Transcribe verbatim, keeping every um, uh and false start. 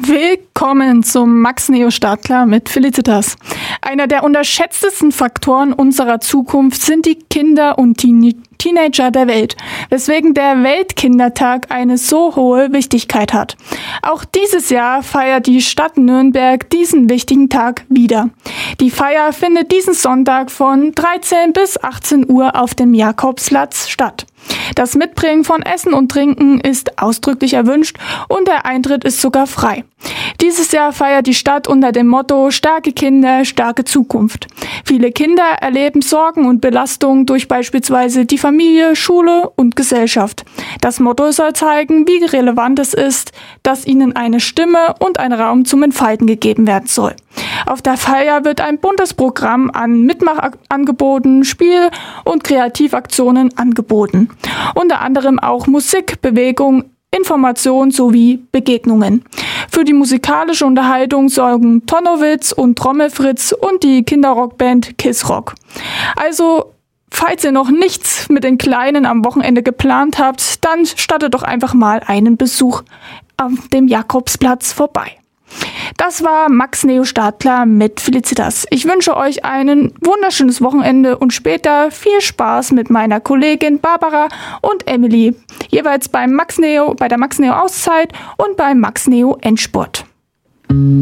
Willkommen zum Max Neo Startklar mit Felicitas. Einer der unterschätztesten Faktoren unserer Zukunft sind die Kinder und Teen- Teenager der Welt, weswegen der Weltkindertag eine so hohe Wichtigkeit hat. Auch dieses Jahr feiert die Stadt Nürnberg diesen wichtigen Tag wieder. Die Feier findet diesen Sonntag von dreizehn bis achtzehn Uhr auf dem Jakobsplatz statt. Das Mitbringen von Essen und Trinken ist ausdrücklich erwünscht und der Eintritt ist sogar frei. Dieses Jahr feiert die Stadt unter dem Motto Starke Kinder, starke Zukunft. Viele Kinder erleben Sorgen und Belastungen durch beispielsweise die Familie, Schule und Gesellschaft. Das Motto soll zeigen, wie relevant es ist, dass ihnen eine Stimme und ein Raum zum Entfalten gegeben werden soll. Auf der Feier wird ein buntes Programm an Mitmachangeboten, Spiel- und Kreativaktionen angeboten. Unter anderem auch Musik, Bewegung, Information sowie Begegnungen. Für die musikalische Unterhaltung sorgen Tonowitz und Trommelfritz und die Kinderrockband Kiss Rock. Also, falls ihr noch nichts mit den Kleinen am Wochenende geplant habt, dann startet doch einfach mal einen Besuch auf dem Jakobsplatz vorbei. Das war Max Neo Startklar mit Felicitas. Ich wünsche euch ein wunderschönes Wochenende und später viel Spaß mit meiner Kollegin Barbara und Emily, jeweils beim Max Neo, bei der Max Neo Auszeit und beim Max Neo Endspurt.